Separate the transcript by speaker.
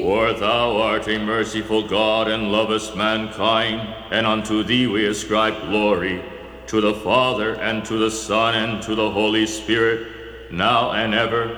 Speaker 1: For thou art a merciful God and lovest mankind, and unto thee we ascribe glory, to the Father, and to the Son, and to the Holy Spirit, now and ever,